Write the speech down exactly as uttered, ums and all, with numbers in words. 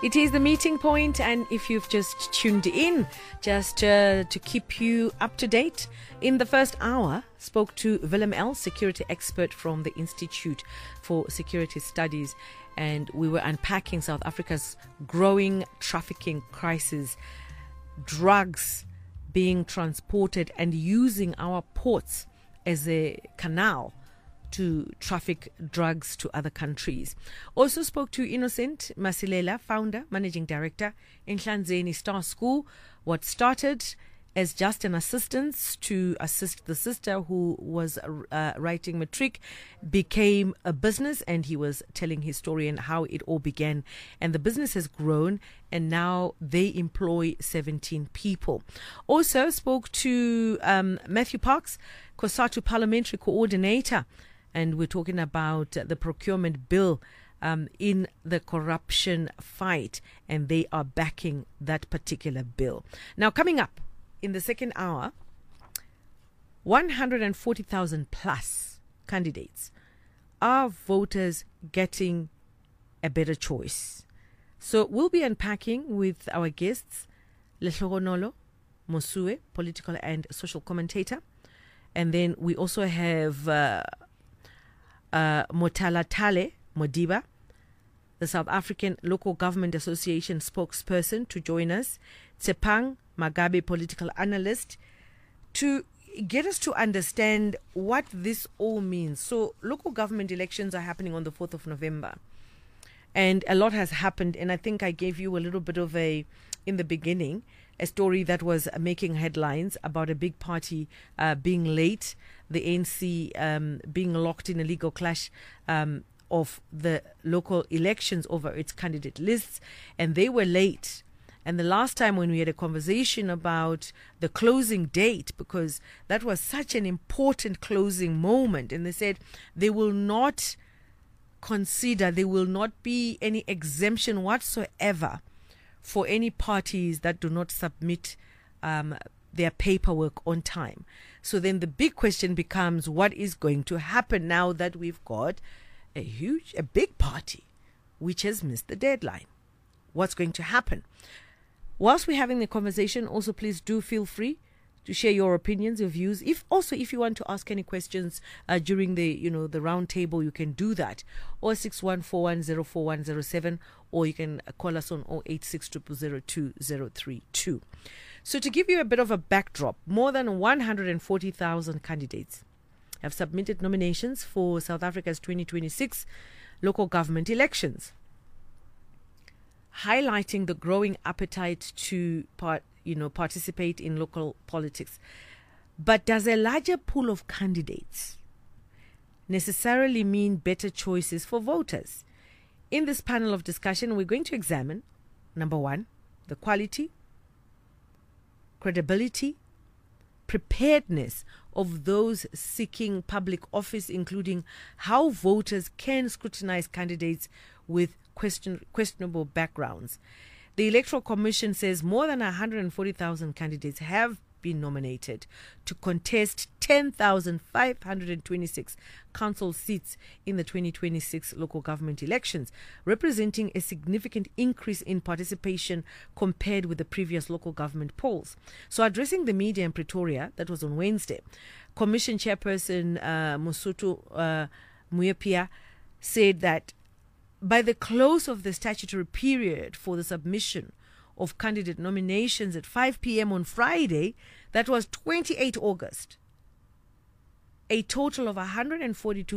It is the meeting point, and if you've just tuned in, just uh, to keep you up to date, in the first hour, spoke to Willem El, security expert from the Institute for Security Studies, and we were unpacking South Africa's growing trafficking crisis, drugs being transported and using our ports as a canal to traffic drugs to other countries. Also spoke to Innocent Masilela, founder, managing director in Nhlanzeni Star School. What started as just an assistance to assist the sister who was uh, writing matric became a business, and he was telling his story and how it all began. And the business has grown, and now they employ seventeen people. Also spoke to um, Matthew Parks, COSATU parliamentary coordinator, and we're talking about the procurement bill um, in the corruption fight, and they are backing that particular bill. Now, coming up in the second hour, one hundred forty thousand plus candidates. Are voters getting a better choice? So we'll be unpacking with our guests, Lehlohonolo Mosue, political and social commentator. And then we also have Uh, Uh, Motala Tale Modiba, the South African Local Government Association spokesperson, to join us. Tsepang Magabe, political analyst, to get us to understand what this all means. So local government elections are happening on the fourth of November. And a lot has happened. And I think I gave you a little bit of a, in the beginning, a story that was making headlines about a big party uh, being late, the A N C um, being locked in a legal clash um, of the local elections over its candidate lists, and they were late. And the last time when we had a conversation about the closing date, because that was such an important closing moment, and they said they will not consider, there will not be any exemption whatsoever for any parties that do not submit um, their paperwork on time. So then the big question becomes, what is going to happen now that we've got a huge, a big party which has missed the deadline? What's going to happen? Whilst we're having the conversation, also please do feel free to share your opinions, your views. If also if you want to ask any questions uh, during the you know the round table, you can do that. zero six one four one zero four one zero seven, or you can call us on zero eight six zero zero zero two zero three two. So to give you a bit of a backdrop, more than one hundred forty thousand candidates have submitted nominations for South Africa's twenty twenty-six local government elections, highlighting the growing appetite to part, you know, participate in local politics. But does a larger pool of candidates necessarily mean better choices for voters? In this panel of discussion, we're going to examine, number one, the quality, credibility, preparedness of those seeking public office, including how voters can scrutinize candidates with question, questionable backgrounds. The Electoral Commission says more than one hundred forty thousand candidates have been nominated to contest ten thousand five hundred twenty-six council seats in the twenty twenty-six local government elections, representing a significant increase in participation compared with the previous local government polls. So addressing the media in Pretoria, that was on Wednesday, Commission Chairperson uh, Mosotho uh, Moepia said that by the close of the statutory period for the submission of candidate nominations at five p.m. on Friday, that was the twenty-eighth of August, a total of one hundred forty-two